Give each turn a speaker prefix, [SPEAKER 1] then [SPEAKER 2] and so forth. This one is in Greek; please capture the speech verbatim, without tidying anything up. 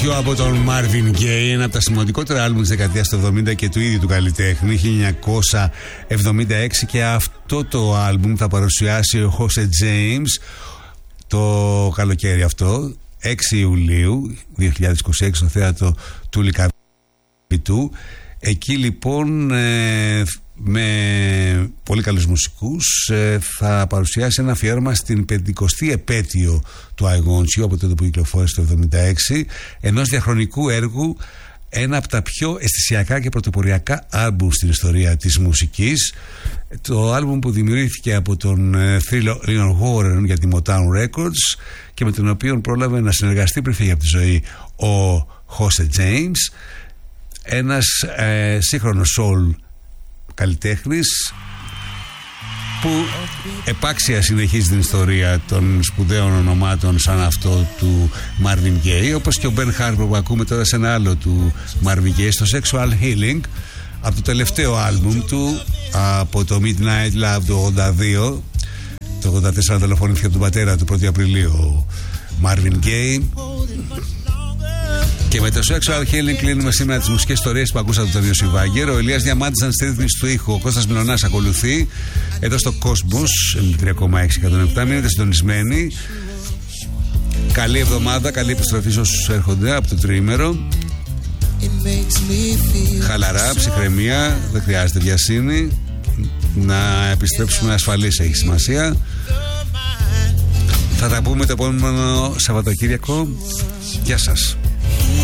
[SPEAKER 1] Από τον Marvin Gaye, ένα από τα σημαντικότερα άλμπουμ της δεκαετίας του εβδομήντα και του ίδιου του καλλιτέχνη, χίλια εννιακόσια εβδομήντα έξι, και αυτό το άλμπουμ θα παρουσιάσει ο Jose James το καλοκαίρι αυτό, έξι Ιουλίου δύο χιλιάδες είκοσι έξι, στο θέατρο του Λυκαβητού. Εκεί λοιπόν ε, με πολύ καλούς μουσικούς ε, θα παρουσιάσει ένα αφιέρωμα στην πεντηκοστή επέτειο του I Want You, από τότε που κυκλοφόρησε το εβδομήντα έξι, ενός διαχρονικού έργου, ένα από τα πιο αισθησιακά και πρωτοποριακά άλμπουμ στην ιστορία της μουσικής. Το άλμπουμ που δημιουργήθηκε από τον θρύλο Leon Warren για τη Motown Records και με τον οποίο πρόλαβε να συνεργαστεί πριν φύγει από τη ζωή ο Jose James, ένας ε, σύγχρονος soul καλλιτέχνης που επάξια συνεχίζει την ιστορία των σπουδαίων ονομάτων σαν αυτό του Marvin Gaye, όπως και ο Ben Harper που ακούμε τώρα σε ένα άλλο του Marvin Gaye, στο Sexual Healing, από το τελευταίο άλμπουμ του, από το Midnight Love του ογδόντα δύο. Το ογδόντα τέσσερα δολοφονήθηκε από τον πατέρα του πρώτη Απριλίου ο Marvin Gaye. Και με το Sexual Healing κλείνουμε σήμερα τις μουσικές ιστορίες που ακούσατε από τον Ιωσή Βάγκερ. Ο Ηλίας Διαμάντης ήταν στη ρύθμιση του ήχου. Ο Κώστας Μινωνάς ακολουθεί εδώ στο Cosmos τρία κόμμα έξι εκατόν επτά. Μείνετε συντονισμένοι. Καλή εβδομάδα, καλή επιστροφή σε όσους έρχονται από το τριήμερο. Χαλαρά, ψυχραιμία, δεν χρειάζεται βιασύνη. Να επιστρέψουμε ασφαλείς έχει σημασία. Θα τα πούμε το επόμενο Σαββατοκύριακο. Γεια σας.